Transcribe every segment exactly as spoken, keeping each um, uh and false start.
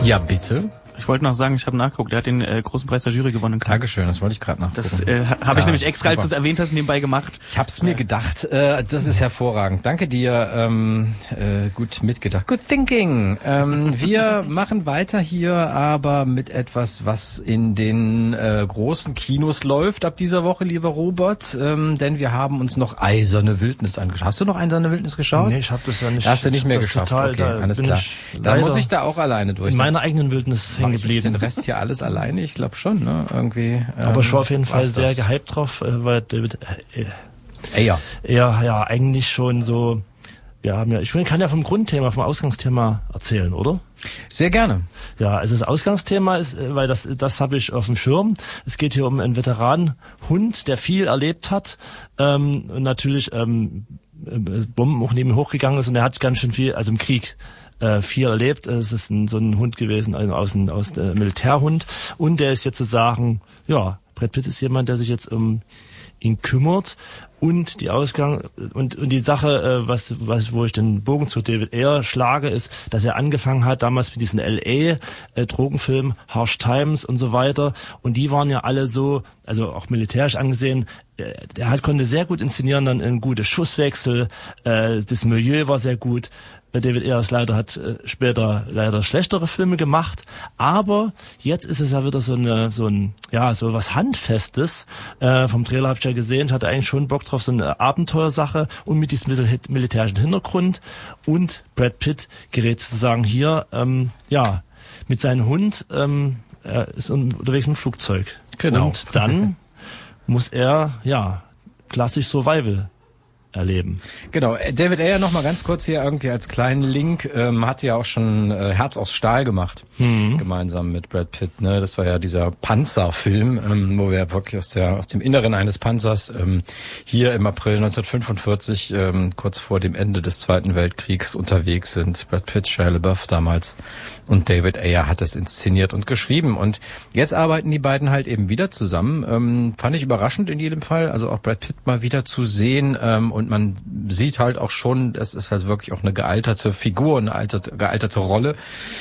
Ja, bitte. Ich wollte noch sagen, ich habe nachgeguckt, der hat den äh, großen Preis der Jury gewonnen. Dankeschön, das wollte ich gerade nachgucken. Das äh, habe ich nämlich extra, als du es erwähnt hast, nebenbei gemacht. Ich habe es mir gedacht, äh, das ist hervorragend. Danke dir, ähm, äh, gut mitgedacht. Good thinking. Ähm, wir machen weiter hier, aber mit etwas, was in den äh, großen Kinos läuft ab dieser Woche, lieber Robert. Ähm, denn wir haben uns noch Eiserne Wildnis angeschaut. Hast du noch Eiserne Wildnis geschaut? Nee, ich habe das ja nicht. Hast du nicht mehr das geschafft? Total, okay, alles klar. Dann muss ich da auch alleine durch. In meiner eigenen Wildnis hängen geblieben. Den Rest hier alles alleine? Ich glaube schon, ne? Irgendwie. Ähm, Aber ich war auf jeden Fall sehr das? gehypt drauf, weil David äh, Eher. Ja, ja, eigentlich schon so. Wir haben ja, ich kann ja vom Grundthema, vom Ausgangsthema erzählen, oder? Sehr gerne. Ja, also das Ausgangsthema ist, weil das, das habe ich auf dem Schirm. Es geht hier um einen Veteranenhund, der viel erlebt hat, ähm, und natürlich ähm, Bomben auch neben ihm hochgegangen ist und er hat ganz schön viel, also im Krieg. Äh, viel erlebt. Es ist ein, so ein Hund gewesen, also aus, ein, aus der Militärhund. Und der ist jetzt sozusagen, ja, Brad Pitt ist jemand, der sich jetzt um ihn kümmert. Und die Ausgang und und die Sache, äh, was was wo ich den Bogen zu David Ayer schlage, ist, dass er angefangen hat damals mit diesen L A äh, Drogenfilmen, Harsh Times und so weiter. Und die waren ja alle so, also auch militärisch angesehen. Äh, der halt konnte sehr gut inszenieren, dann ein guter Schusswechsel. Äh, das Milieu war sehr gut. David Ayers leider hat äh, später leider schlechtere Filme gemacht, aber jetzt ist es ja wieder so eine so ein ja so was Handfestes. Äh, vom Trailer habe ich ja gesehen, ich hatte eigentlich schon Bock drauf, so eine Abenteuersache und mit diesem militärischen Hintergrund. Und Brad Pitt gerät sozusagen hier ähm, ja mit seinem Hund, ähm, er ist unterwegs im Flugzeug. Genau. Und dann muss er ja klassisch Survival erleben. Genau, David Ayer noch mal ganz kurz hier irgendwie als kleinen Link, ähm, hat ja auch schon äh, Herz aus Stahl gemacht, mhm. gemeinsam mit Brad Pitt. Ne? Das war ja dieser Panzerfilm, ähm, wo wir wirklich aus der aus dem Inneren eines Panzers ähm, hier im April neunzehnhundertfünfundvierzig, ähm, kurz vor dem Ende des Zweiten Weltkriegs unterwegs sind. Brad Pitt, Shia LaBeouf damals und David Ayer hat es inszeniert und geschrieben. Und jetzt arbeiten die beiden halt eben wieder zusammen. Ähm, fand ich überraschend in jedem Fall, also auch Brad Pitt mal wieder zu sehen. Ähm, Und man sieht halt auch schon, es ist halt wirklich auch eine gealterte Figur, eine alterte, gealterte Rolle.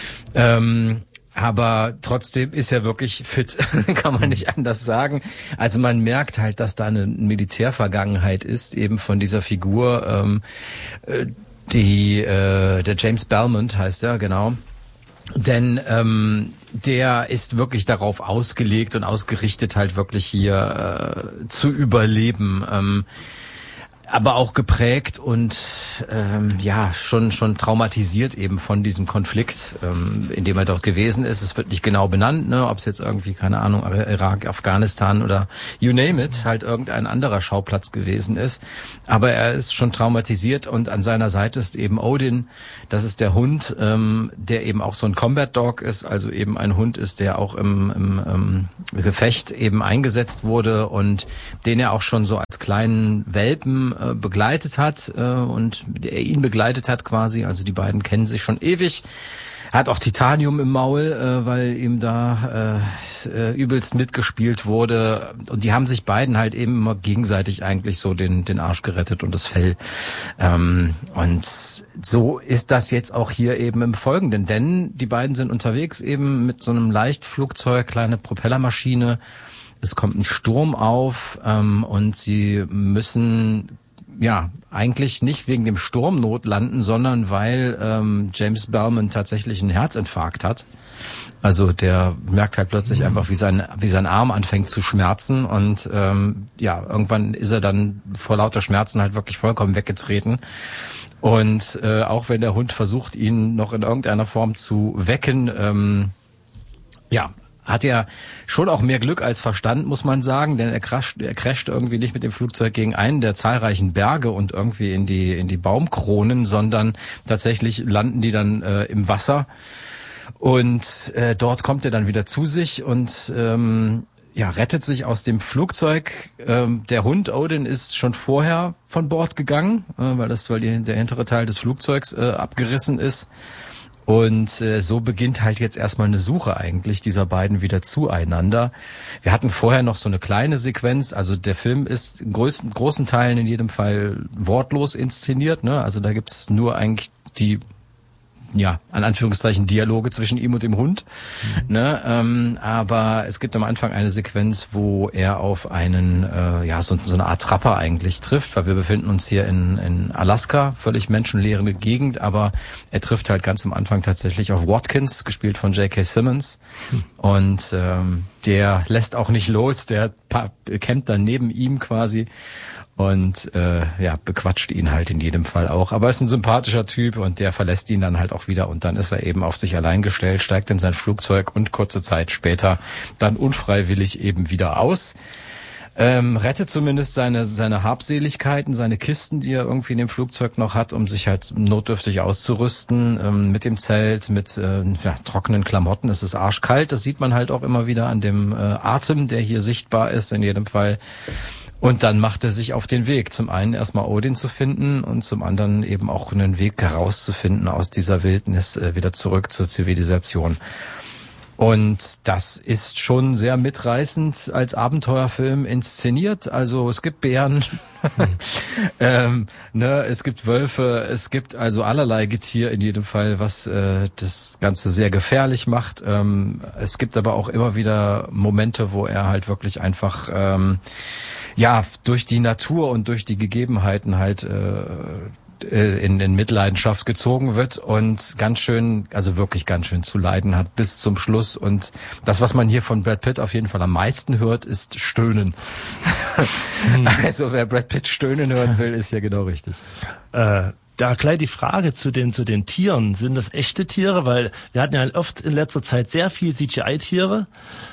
Ähm, aber trotzdem ist er wirklich fit, kann man nicht anders sagen. Also man merkt halt, dass da eine Militärvergangenheit ist, eben von dieser Figur, ähm, die äh, der James Belmont heißt er, genau. Denn ähm, der ist wirklich darauf ausgelegt und ausgerichtet, halt wirklich hier äh, zu überleben. Ähm, aber auch geprägt und ähm, ja schon schon traumatisiert eben von diesem Konflikt, ähm, in dem er dort gewesen ist. Es wird nicht genau benannt, ne, ob es jetzt irgendwie, keine Ahnung, Irak, Afghanistan oder you name it, halt irgendein anderer Schauplatz gewesen ist. Aber er ist schon traumatisiert und an seiner Seite ist eben Odin. Das ist der Hund, ähm, der eben auch so ein Combat Dog ist, also eben ein Hund ist, der auch im, im ähm, Gefecht eben eingesetzt wurde und den er auch schon so als kleinen Welpen äh, begleitet hat äh, und der ihn begleitet hat quasi. Also die beiden kennen sich schon ewig. Er hat auch Titanium im Maul, äh, weil ihm da äh, übelst mitgespielt wurde. Und die haben sich beiden halt eben immer gegenseitig eigentlich so den den Arsch gerettet und das Fell. Ähm, und so ist das jetzt auch hier eben im Folgenden. Denn die beiden sind unterwegs eben mit so einem Leichtflugzeug, kleine Propellermaschine. Es kommt ein Sturm auf ähm, und sie müssen ja eigentlich nicht wegen dem Sturmnot landen, sondern weil ähm, James Belmont tatsächlich einen Herzinfarkt hat. Also der merkt halt plötzlich einfach, wie sein wie sein Arm anfängt zu schmerzen und ähm, ja, irgendwann ist er dann vor lauter Schmerzen halt wirklich vollkommen weggetreten. Und äh, auch wenn der Hund versucht, ihn noch in irgendeiner Form zu wecken, ähm, ja, hat er schon auch mehr Glück als Verstand, muss man sagen, denn er crasht, er crasht irgendwie nicht mit dem Flugzeug gegen einen der zahlreichen Berge und irgendwie in die in die Baumkronen, sondern tatsächlich landen die dann äh, im Wasser und äh, dort kommt er dann wieder zu sich und ähm, ja rettet sich aus dem Flugzeug. Ähm, der Hund Odin ist schon vorher von Bord gegangen, äh, weil das weil die, der hintere Teil des Flugzeugs äh, abgerissen ist. Und äh, so beginnt halt jetzt erstmal eine Suche eigentlich dieser beiden wieder zueinander. Wir hatten vorher noch so eine kleine Sequenz, also der Film ist in größten, großen Teilen in jedem Fall wortlos inszeniert, ne? Also da gibt's nur eigentlich die ja, an Anführungszeichen Dialoge zwischen ihm und dem Hund. Mhm. Ne? Ähm, aber es gibt am Anfang eine Sequenz, wo er auf einen, äh, ja, so, so eine Art Trapper eigentlich trifft, weil wir befinden uns hier in, in Alaska, völlig menschenleere Gegend, aber er trifft halt ganz am Anfang tatsächlich auf Watkins, gespielt von J K. Simmons. Mhm. Und ähm, der lässt auch nicht los, der campt dann neben ihm quasi. Und äh, ja, bequatscht ihn halt in jedem Fall auch. Aber er ist ein sympathischer Typ und der verlässt ihn dann halt auch wieder. Und dann ist er eben auf sich allein gestellt, steigt in sein Flugzeug und kurze Zeit später dann unfreiwillig eben wieder aus. Ähm, rettet zumindest seine seine Habseligkeiten, seine Kisten, die er irgendwie in dem Flugzeug noch hat, um sich halt notdürftig auszurüsten, ähm, mit dem Zelt, mit äh, ja, trockenen Klamotten. Es ist arschkalt, das sieht man halt auch immer wieder an dem äh, Atem, der hier sichtbar ist in jedem Fall. Und dann macht er sich auf den Weg, zum einen erstmal Odin zu finden und zum anderen eben auch einen Weg herauszufinden aus dieser Wildnis, äh, wieder zurück zur Zivilisation. Und das ist schon sehr mitreißend als Abenteuerfilm inszeniert. Also es gibt Bären, ähm, ne, es gibt Wölfe, es gibt also allerlei Getier in jedem Fall, was äh, das Ganze sehr gefährlich macht. Ähm, es gibt aber auch immer wieder Momente, wo er halt wirklich einfach ähm, ja durch die Natur und durch die Gegebenheiten halt äh, In, in Mitleidenschaft gezogen wird und ganz schön, also wirklich ganz schön zu leiden hat bis zum Schluss. Und das, was man hier von Brad Pitt auf jeden Fall am meisten hört, ist Stöhnen. Hm. Also wer Brad Pitt stöhnen hören will, ist ja genau richtig. Äh. Da gleich die Frage zu den zu den Tieren. Sind das echte Tiere? Weil wir hatten ja oft in letzter Zeit sehr viel C G I-Tiere.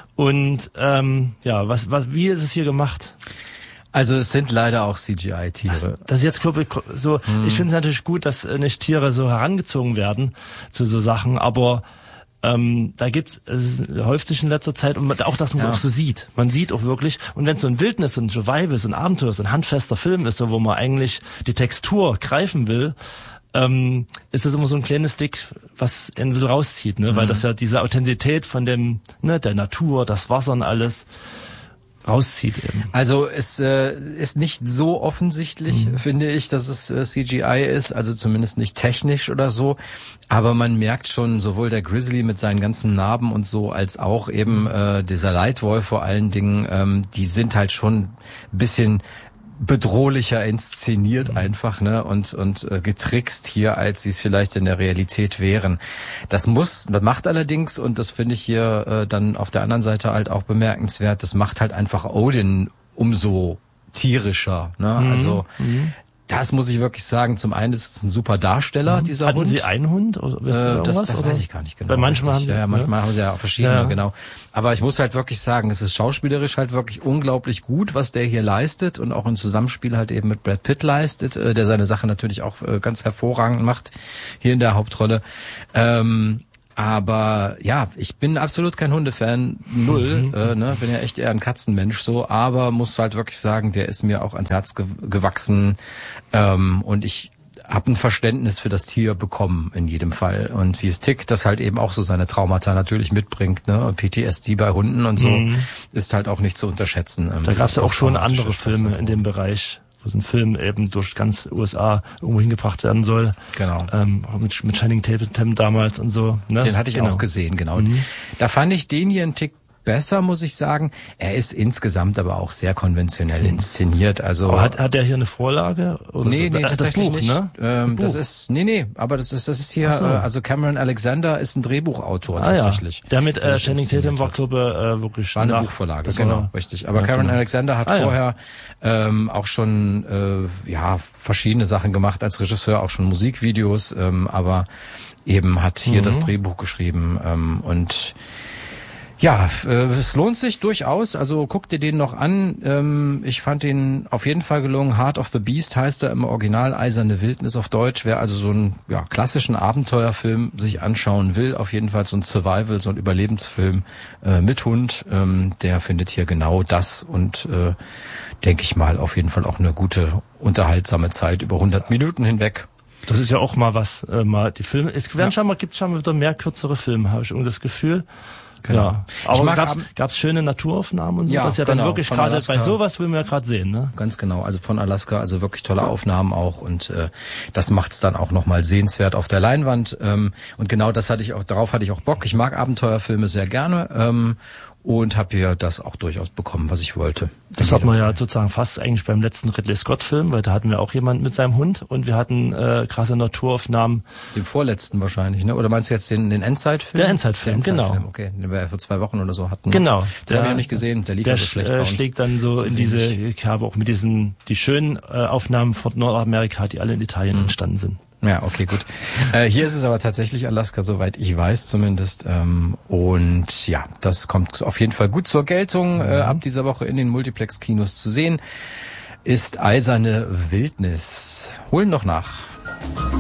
Und ähm, ja, was was wie ist es hier gemacht? Also es sind leider auch C G I-Tiere. Das ist jetzt so. Hm. Ich finde es natürlich gut, dass nicht Tiere so herangezogen werden zu so Sachen, aber ähm, da gibt's, es häuft sich in letzter Zeit und auch, dass man es ja auch so sieht. Man sieht auch wirklich, und wenn es so ein Wildnis, so ein Survival, so ein Abenteuer, so ein handfester Film ist, so wo man eigentlich die Textur greifen will, ähm, ist das immer so ein kleines Stick, was einen so rauszieht, ne? Mhm. Weil das ja diese Authentizität von dem, ne, der Natur, das Wasser und alles rauszieht eben. Also es äh, ist nicht so offensichtlich, mhm. finde ich, dass es äh, C G I ist, also zumindest nicht technisch oder so, aber man merkt schon, sowohl der Grizzly mit seinen ganzen Narben und so, als auch eben äh, dieser Leitwolf vor allen Dingen, ähm, die sind halt schon ein bisschen bedrohlicher inszeniert mhm. einfach, ne, und und äh, getrickst hier, als sie es vielleicht in der Realität wären. Das muss, das macht allerdings, und das finde ich hier äh, dann auf der anderen Seite halt auch bemerkenswert, das macht halt einfach Odin umso tierischer, ne, mhm. also mhm. das muss ich wirklich sagen. Zum einen ist es ein super Darsteller, mhm. dieser Hatten Hund. Sie einen Hund? Oder äh, da das das weiß ich gar nicht genau. Weil manchmal haben, ja, ja, manchmal ja. haben sie ja auch verschiedene, ja. genau. Aber ich muss halt wirklich sagen, es ist schauspielerisch halt wirklich unglaublich gut, was der hier leistet und auch im Zusammenspiel halt eben mit Brad Pitt leistet, äh, der seine Sache natürlich auch äh, ganz hervorragend macht hier in der Hauptrolle. Ähm, Aber ja, ich bin absolut kein Hundefan, null, mhm. äh, ne, bin ja echt eher ein Katzenmensch so, aber muss halt wirklich sagen, der ist mir auch ans Herz ge- gewachsen ähm, und ich habe ein Verständnis für das Tier bekommen in jedem Fall und wie es tickt, das halt eben auch so seine Traumata natürlich mitbringt, ne, und P T S D bei Hunden und so mhm. ist halt auch nicht zu unterschätzen. Ähm, da gab es ja auch schon andere Filme in dem Bereich, wo so ein Film eben durch ganz U S A irgendwo hingebracht werden soll. Genau. Ähm, mit, mit Channing Tatum damals und so. Ne? Den hatte ich genau. auch gesehen, genau. Mhm. Da fand ich den hier einen Tick besser, muss ich sagen. Er ist insgesamt aber auch sehr konventionell mhm. inszeniert. Also aber hat hat er hier eine Vorlage oder nee, so? nee, das tatsächlich Buch, nicht. Ne? Ähm, das ist nee, nee, aber das ist das ist hier so. äh, also Cameron Alexander ist ein Drehbuchautor ah, tatsächlich. Ja. Der mit äh, Channing Tatum war glaube äh, wirklich war eine nach, Buchvorlage, genau, war, richtig. Aber ja, Cameron genau. Alexander hat ah, vorher ja. ähm, auch schon äh, ja verschiedene Sachen gemacht als Regisseur, auch schon Musikvideos, ähm, aber eben hat hier mhm. das Drehbuch geschrieben ähm, und ja, äh, es lohnt sich durchaus, also guck dir den noch an. Ähm, ich fand den auf jeden Fall gelungen. Heart of the Beast heißt er im Original, Eiserne Wildnis auf Deutsch. Wer also so einen ja, klassischen Abenteuerfilm sich anschauen will, auf jeden Fall so ein Survival, so ein Überlebensfilm äh, mit Hund, ähm, der findet hier genau das und äh, denke ich mal auf jeden Fall auch eine gute, unterhaltsame Zeit über hundert Minuten hinweg. Das ist ja auch mal was, äh, mal die Filme. Es werden ja. scheinbar, gibt scheinbar wieder mehr kürzere Filme, habe ich irgendwie das Gefühl. Genau. Ja. Aber gab's, gab's schöne Naturaufnahmen und so, ja, das ist ja genau, dann wirklich gerade bei sowas will man ja gerade sehen, ne? Ganz genau, also von Alaska, also wirklich tolle Aufnahmen auch und äh, das macht's dann auch nochmal sehenswert auf der Leinwand ähm, und genau das hatte ich auch, darauf hatte ich auch Bock. Ich mag Abenteuerfilme sehr gerne ähm, und habe hier das auch durchaus bekommen, was ich wollte. Das hat man ja sozusagen fast eigentlich beim letzten Ridley Scott-Film, weil da hatten wir auch jemanden mit seinem Hund und wir hatten äh, krasse Naturaufnahmen. Dem vorletzten wahrscheinlich, ne? Oder meinst du jetzt den, den Endzeitfilm? Der Endzeitfilm, der Endzeitfilm, genau. Okay, den wir ja vor zwei Wochen oder so hatten. Genau. Den der, habe ich noch nicht gesehen, der lief der so schlecht äh, bei uns. schlägt dann so, so in diese, ich habe auch mit diesen, die schönen äh, Aufnahmen von Nordamerika, die alle in Italien mhm. entstanden sind. Ja, okay, gut. äh, hier ist es aber tatsächlich Alaska, soweit ich weiß zumindest. Ähm, und ja, das kommt auf jeden Fall gut zur Geltung. Äh, ab dieser Woche in den Multiplex-Kinos zu sehen ist Eiserne Wildnis. Holen noch nach.